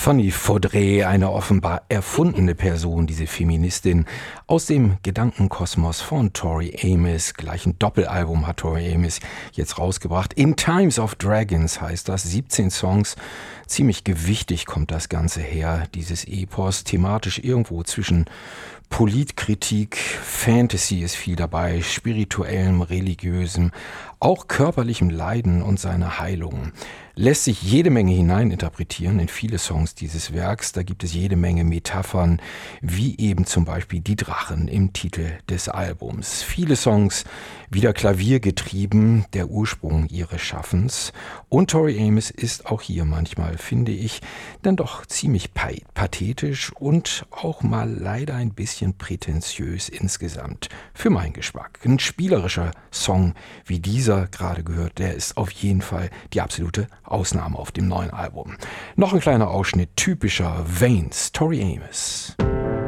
Fanny Faudré, eine offenbar erfundene Person, diese Feministin, aus dem Gedankenkosmos von Tori Amos. Gleich ein Doppelalbum hat Tori Amos jetzt rausgebracht. In Times of Dragons heißt das, 17 Songs. Ziemlich gewichtig kommt das Ganze her, dieses Epos, thematisch irgendwo zwischen Politkritik, Fantasy ist viel dabei, spirituellem, religiösem, auch körperlichem Leiden und seiner Heilung. Lässt sich jede Menge hineininterpretieren in viele Songs dieses Werks. Da gibt es jede Menge Metaphern, wie eben zum Beispiel die Drachen im Titel des Albums. Viele Songs wieder klaviergetrieben, der Ursprung ihres Schaffens. Und Tori Amos ist auch hier manchmal, finde ich, dann doch ziemlich pathetisch und auch mal leider ein bisschen prätentiös insgesamt für meinen Geschmack. Ein spielerischer Song wie dieser gerade gehört, der ist auf jeden Fall die absolute Ausnahme auf dem neuen Album. Noch ein kleiner Ausschnitt typischer Veins, Tori Amos.